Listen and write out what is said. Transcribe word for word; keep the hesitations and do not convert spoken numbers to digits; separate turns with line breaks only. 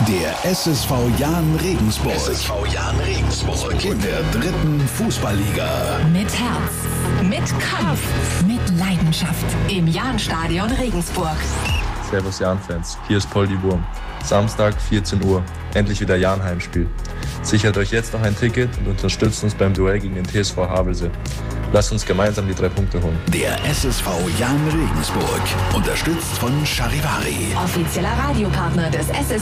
Der S S V Jahn Regensburg.
S S V Jahn Regensburg.
In der dritten Fußballliga.
Mit Herz, mit Kampf, mit Leidenschaft. Im Jahnstadion Regensburg.
Servus Jahn-Fans, hier ist Poldi Wurm. Samstag, vierzehn Uhr, endlich wieder Jahn-Heimspiel. Sichert euch jetzt noch ein Ticket und unterstützt uns beim Duell gegen den T S V Havelse. Lasst uns gemeinsam die drei Punkte holen.
Der S S V Jahn Regensburg, unterstützt von Charivari.
Offizieller Radiopartner des S S V